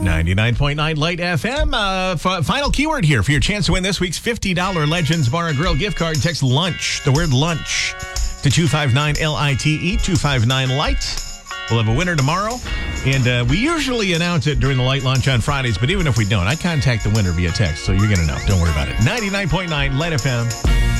99.9 Light FM. Final keyword here for your chance to win this week's $50 Legends Bar and Grill gift card. Text lunch, the word lunch, to 259-LITE, 259-LIGHT. We'll have a winner tomorrow, and we usually announce it during the light lunch on Fridays, but even if we don't, I contact the winner via text, so you're going to know. Don't worry about it. 99.9 Light FM.